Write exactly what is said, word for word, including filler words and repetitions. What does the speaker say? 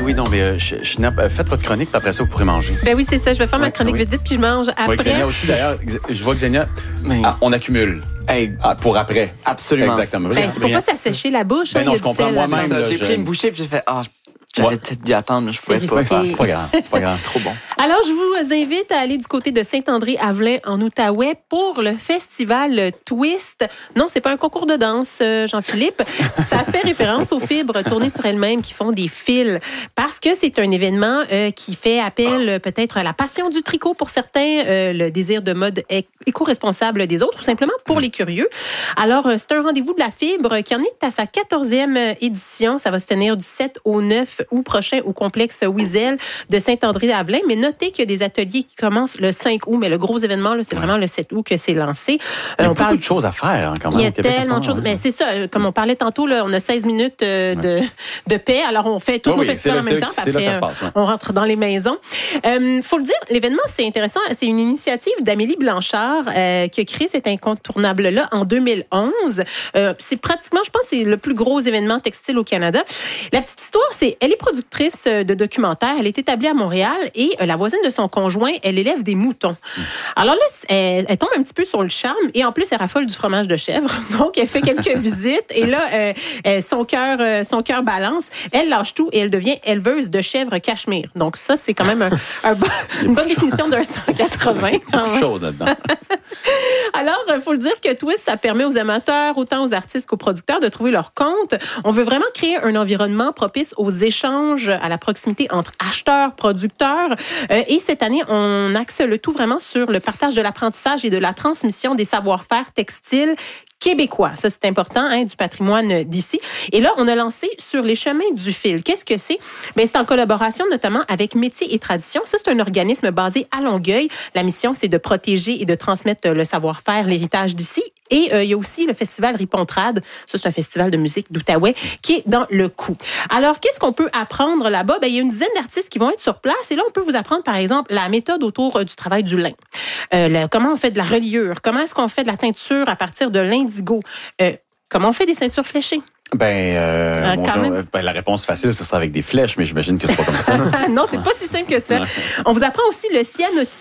oui, non, mais euh, je, je, je, faites votre chronique, puis après ça, vous pourrez manger. Ben oui, c'est ça. Je vais faire ouais, ma chronique oui. vite, vite, puis je mange après. Oui, Xenia aussi, d'ailleurs. Je vois Xenia, mais... ah, on accumule. Hey, ah, pour après. Absolument. Exactement. Ben, c'est pour pas s'assécher la bouche. Ben hein, non, il y a je comprends sel, moi-même. Là, là, j'ai je... pris une bouchée, puis j'ai fait, ah, oh, j'aurais ouais. peut-être dû attendre, mais je pouvais pas. C'est, c'est pas grave. C'est pas grave. Trop bon. Alors, je vous invite à aller du côté de Saint-André-Avelin, en Outaouais, pour le festival Twist. Non, c'est pas un concours de danse, Jean-Philippe. Ça fait référence aux fibres tournées sur elles-mêmes qui font des fils. Parce que c'est un événement euh, qui fait appel euh, peut-être à la passion du tricot pour certains, euh, le désir de mode éco-responsable des autres, ou simplement pour les curieux. Alors, euh, c'est un rendez-vous de la fibre qui en est à sa quatorzième édition. Ça va se tenir du sept au neuf août prochain au complexe Wiesel de Saint-André-Avelin. Mais notez qu'il y a des ateliers qui commencent le cinq août, mais le gros événement, là, c'est ouais. vraiment le sept août que c'est lancé. Il y a on beaucoup parle... de choses à faire, hein, quand même. Il y a tellement de choses. Mais c'est ça, comme on parlait tantôt, là, on a seize minutes euh, de, de paix. Alors, on fait tous oui, nos oui, festivals en même là, temps. C'est après, là que ça se passe, ouais. on rentre dans les maisons. Il euh, faut le dire, l'événement, c'est intéressant. C'est une initiative d'Amélie Blanchard euh, qui a créé cet incontournable-là en deux mille onze. Euh, c'est pratiquement, je pense, c'est le plus gros événement textile au Canada. La petite histoire, c'est elle est productrice de documentaires. Elle est établie à Montréal et euh, la voisine de son conjoint, elle élève des moutons. Mmh. Alors là, elle, elle tombe un petit peu sur le charme et en plus, elle raffole du fromage de chèvre. Donc, elle fait quelques visites et là, euh, son cœur euh, son cœur balance. Elle lâche tout et elle devient éleveuse de chèvres cachemire. Donc, ça, c'est quand même un, un bon, une bonne définition d'un cent quatre-vingts. Beaucoup de choses là-dedans. Alors, il faut le dire que Twist, ça permet aux amateurs, autant aux artistes qu'aux producteurs, de trouver leur compte. On veut vraiment créer un environnement propice aux échanges, à la proximité entre acheteurs, producteurs. Euh, et cette année, on axe le tout vraiment sur le partage de l'apprentissage et de la transmission des savoir-faire textiles québécois. Ça, c'est important, hein, du patrimoine d'ici. Et là, on a lancé Sur les chemins du fil. Qu'est-ce que c'est? Bien, c'est en collaboration notamment avec Métiers et Traditions. Ça, c'est un organisme basé à Longueuil. La mission, c'est de protéger et de transmettre le savoir-faire, l'héritage d'ici. Et euh, il y a aussi le festival Ripontrad. Ça, c'est un festival de musique d'Outaouais qui est dans le coup. Alors, qu'est-ce qu'on peut apprendre là-bas? Bien, il y a une dizaine d'artistes qui vont être sur place. Et là, on peut vous apprendre, par exemple, la méthode autour euh, du travail du lin. Euh, la, comment on fait de la reliure? Comment est-ce qu'on fait de la teinture à partir de l'indigo? Euh, comment on fait des ceintures fléchées? Ben, euh, euh, bon Dieu, ben, la réponse facile, ce sera avec des flèches, mais j'imagine que c'est pas comme ça. Non, c'est pas si simple que ça. On vous apprend aussi le cyanotype.